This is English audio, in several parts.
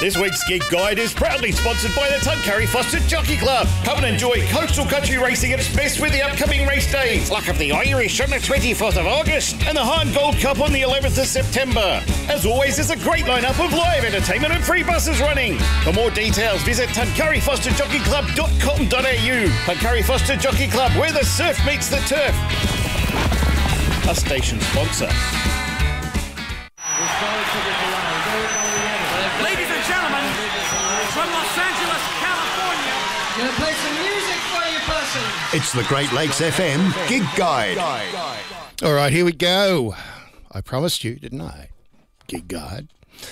This week's Gig Guide is proudly sponsored by the Tuncurry Foster Jockey Club. Come and enjoy coastal country racing at its best with the upcoming race days, like of the Irish on the 24th of August and the Hahn Gold Cup on the 11th of September. As always, there's a great lineup of live entertainment and free buses running. For more details, visit tuncurryfosterjockeyclub.com.au. Tuncurry Foster Jockey Club, where the surf meets the turf. A station sponsor. Ladies and gentlemen, from Los Angeles, California, gonna play some music for you, person. It's the Great Lakes FM Gig Guide. All right, here we go. I promised you, didn't I? Gig Guide.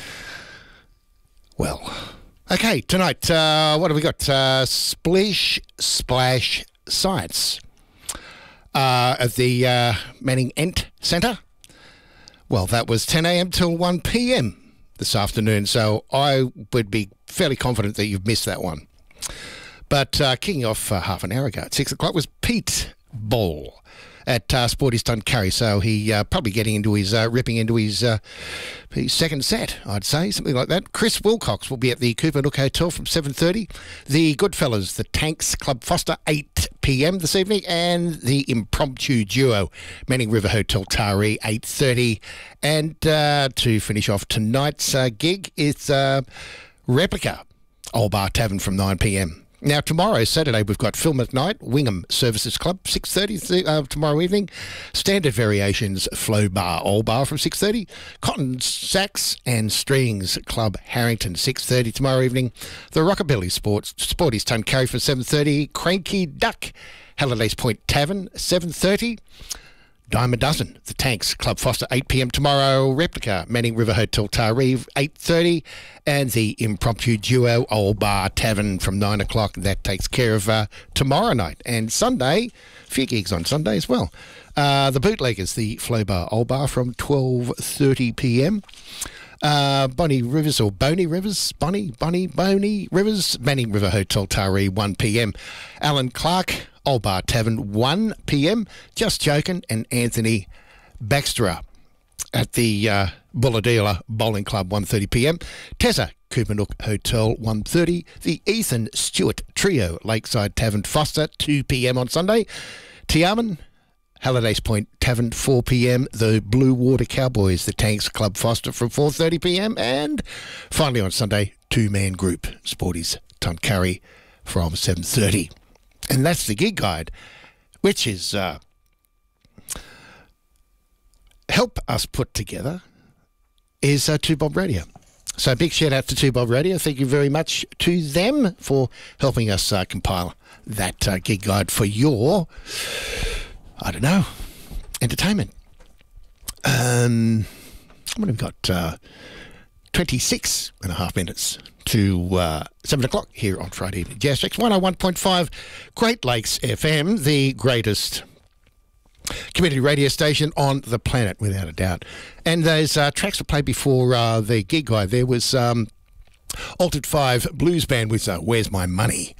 Well, okay, tonight, what have we got? Splish Splash Science at the Manning Ent Centre. Well, that was 10 a.m. till 1 p.m. this afternoon, so I would be fairly confident that you've missed that one. But kicking off half an hour ago at 6 o'clock was Pete Ball at Sporties Tuncurry, so he probably getting into his, ripping into his second set, I'd say, something like that. Chris Wilcox will be at the Cooper Nook Hotel from 7:30. The Goodfellas, the Tanks Club Foster, 8 p.m. this evening, and the Impromptu Duo, Manning River Hotel Taree, 8:30. And to finish off tonight's gig, it's Replica, Old Bar Tavern from 9 p.m. Now, tomorrow, Saturday, we've got Film at Night, Wingham Services Club, 6:30 tomorrow evening. Standard Variations, Flow Bar, Old Bar from 6:30. Cotton Sax and Strings Club, Harrington, 6:30 tomorrow evening. The Rockabilly Sporties Tuncurry from 7:30. Cranky Duck, Hallidays Point Tavern, 7:30. Dime a Dozen, the Tanks Club Foster, 8 p.m. tomorrow. Replica, Manning River Hotel Taree, 8:30. And the Impromptu Duo, Old Bar Tavern from 9 o'clock. That takes care of tomorrow night. And Sunday, a few gigs on Sunday as well. The Bootleggers, the Flow Bar, Old Bar from 12:30 p.m. Bonnie Rivers, Manning River Hotel Taree, 1 p.m. Alan Clark, Old Bar Tavern, 1 p.m. Just Joking, and Anthony Baxter at the Bulladila Bowling Club, 1:30 p.m. Tessa, Cooper Nook Hotel, 1:30. The Ethan Stewart Trio, Lakeside Tavern Foster, 2 p.m. on Sunday. Tiaman, Hallidays Point Tavern, 4 p.m. The Blue Water Cowboys, the Tanks Club Foster from 4:30 p.m. And finally on Sunday, two-man group, Sporties Tuncurry from 7:30. And that's the Gig Guide, which is help us put together is 2 Bob Radio. So big shout out to 2 Bob Radio. Thank you very much to them for helping us compile that Gig Guide for your, I don't know, entertainment. What have we got? 26 and a half minutes to 7 o'clock here on Friday evening. Jazz Tracks 101.5 Great Lakes FM, the greatest community radio station on the planet, without a doubt. And those tracks were played before the Gig Guide. There was Altered 5 Blues Band with Where's My Money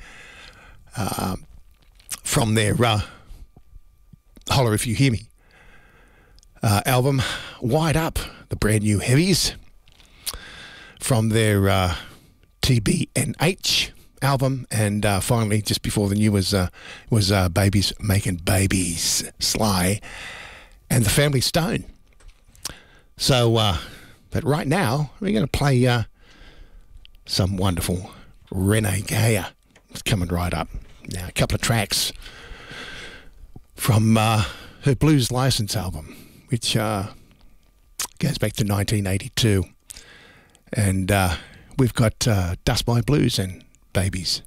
from their Holler If You Hear Me album. Wide Up, the brand new heavies from their TBNH album, and finally, just before the new was Babies Making Babies, Sly and the Family Stone. So, but right now we're going to play some wonderful Renee Gayer. It's coming right up now. A couple of tracks from her Blues License album, which goes back to 1982, and we've got Dust By Blues and Babies,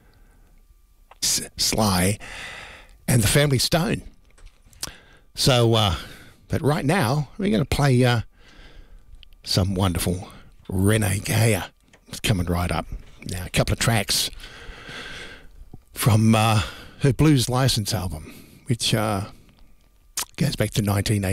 Sly and the Family Stone. So, but right now we're going to play some wonderful Renee Gayer. It's coming right up now. A couple of tracks from her Blues License album, which goes back to 1980.